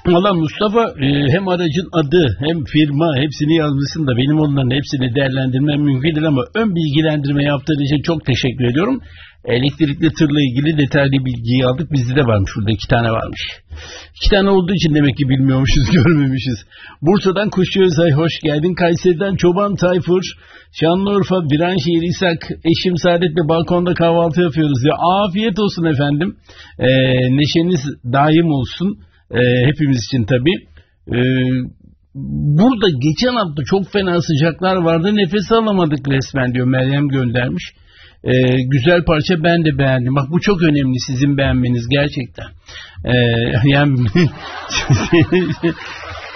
Valla Mustafa hem aracın adı hem firma hepsini yazmışsın da benim onların hepsini değerlendirmem mümkün değil ama ön bilgilendirme yaptığın için çok teşekkür ediyorum. Elektrikli tırla ilgili detaylı bilgiyi aldık. Bizde de varmış, burada 2 tane varmış. 2 tane olduğu için demek ki bilmiyormuşuz, görmemişiz. Bursa'dan Kuşçu Özay hoş geldin. Kayseri'den Çoban Tayfur, Şanlıurfa, Viranşehir, İshak, eşim Saadet'le balkonda kahvaltı yapıyoruz ya. Afiyet olsun efendim. Neşeniz daim olsun. Hepimiz için tabii. Burada geçen hafta çok fena sıcaklar vardı. Nefes alamadık resmen diyor. Meryem göndermiş. Güzel parça, ben de beğendim. Bak bu çok önemli, sizin beğenmeniz gerçekten. Yani